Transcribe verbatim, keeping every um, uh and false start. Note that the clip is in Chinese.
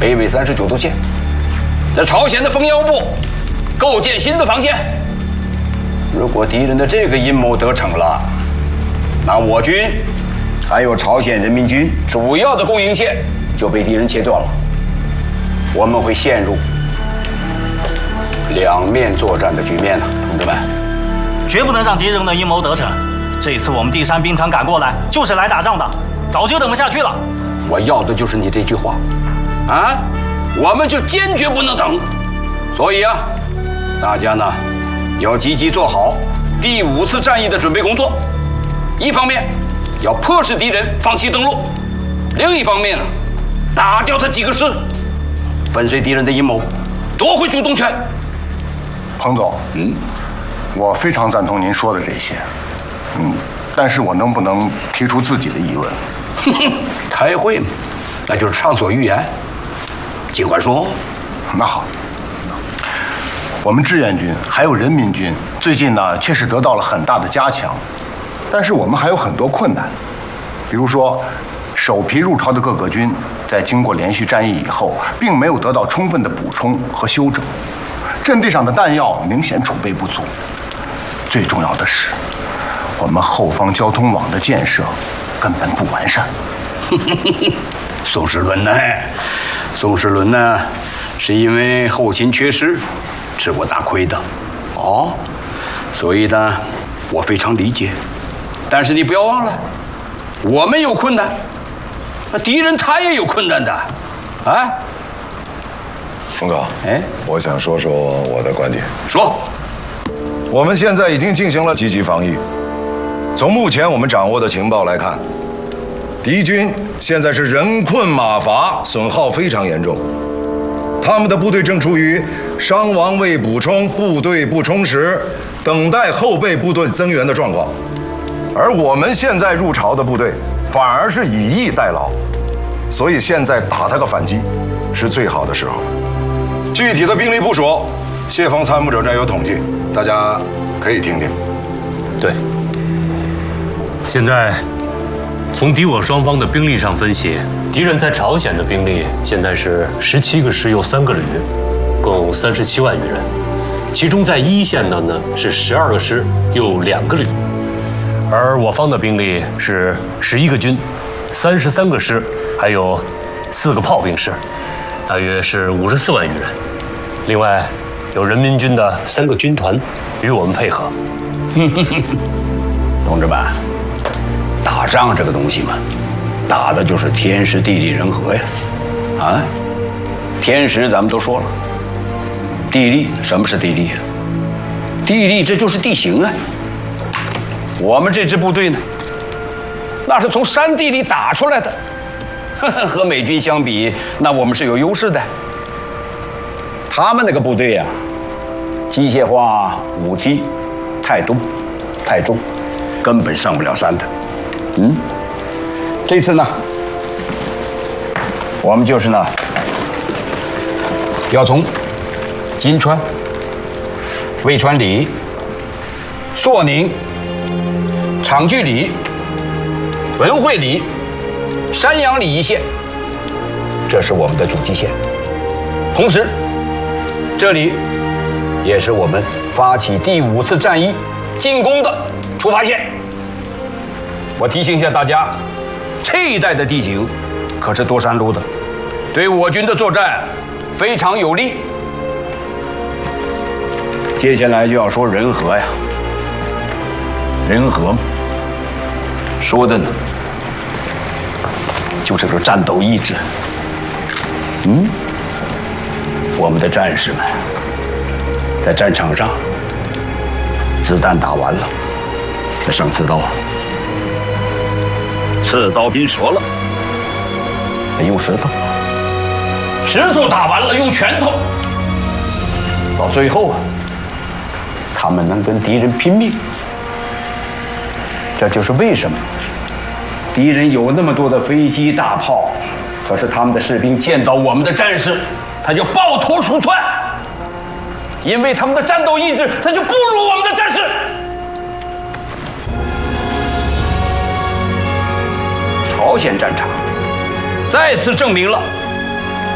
北纬三十九度线，在朝鲜的丰腰部构建新的防线。如果敌人的这个阴谋得逞了，那我军还有朝鲜人民军主要的供应线就被敌人切断了，我们会陷入两面作战的局面了，同志们。 绝不能让敌人的阴谋得逞。这一次我们第三兵团赶过来，就是来打仗的，早就等不下去了。 我要的就是你这句话，啊，我们就坚决不能等。所以啊，大家呢要积极做好第五次战役的准备工作。一方面要迫使敌人放弃登陆，另一方面呢，打掉他几个师，粉碎敌人的阴谋，夺回主动权。 彭总，嗯，我非常赞同您说的这些，嗯，但是我能不能提出自己的议论？ 开会嘛，那就是畅所欲言，尽管说。 那好，我们志愿军还有人民军最近呢，确实得到了很大的加强，但是我们还有很多困难，比如说，首批入朝的各个军在经过连续战役以后，并没有得到充分的补充和修整，阵地上的弹药明显储备不足。最重要的是，我们后方交通网的建设根本不完善。 宋时轮呢？宋时轮呢，是因为后勤缺失，吃过大亏的。哦，所以呢，我非常理解。但是你不要忘了，我们有困难，那敌人他也有困难的，啊。 冯哥， 哎， 我想说说我的观点。 说， 我们现在已经进行了积极防御。从目前我们掌握的情报来看，敌军现在是人困马乏，损耗非常严重。他们的部队正处于伤亡未补充、部队不充实、等待后备部队增援的状况。而我们现在入朝的部队反而是以逸待劳，所以现在打他个反击是最好的时候。具体的兵力部署，谢峰参谋长这有统计，大家可以听听。 对，现在从敌我双方的兵力上分析，敌人在朝鲜的兵力现在是十七个师又三个旅，共三十七万余人。其中在一线的呢是十二个师又两个旅，而我方的兵力是十一个军，三十三个师，还有四个炮兵师，大约是五十四万余人。另外，有人民军的三个军团与我们配合。 同志们，打仗这个东西嘛，打的就是天时地利人和呀，啊，天时咱们都说了，地利什么是地利啊？地利这就是地形啊。我们这支部队呢，那是从山地里打出来的，和美军相比，那我们是有优势的。他们那个部队呀、啊，机械化武器太多太重，根本上不了山的。嗯，这次呢，我们就是呢，要从金川、渭川里、朔宁、长距里、文会里、山阳里一线，这是我们的主基线。同时，这里也是我们发起第五次战役进攻的出发线。我提醒一下大家，这一带的地形可是多山路的，对我军的作战非常有利。接下来就要说人和呀，人和说的呢，就是个战斗意志。嗯，我们的战士们在战场上，子弹打完了，再上刺刀，刺刀兵折了，再用石头，石头打完了用拳头，到最后啊，他们能跟敌人拼命。这就是为什么敌人有那么多的飞机大炮，可是他们的士兵见到我们的战士，他就抱头鼠窜，因为他们的战斗意志他就不如我们的战士。朝鲜战场再次证明了